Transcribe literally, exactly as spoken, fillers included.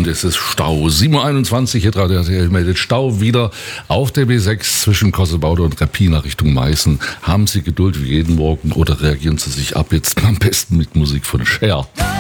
und es ist Stau. sieben Uhr einundzwanzig, hier Radio R T L meldet Stau wieder auf der B sechs zwischen Kossebaude und Rapina Richtung Meißen. Haben Sie Geduld wie jeden Morgen oder reagieren Sie sich ab jetzt am besten mit Musik von Cher.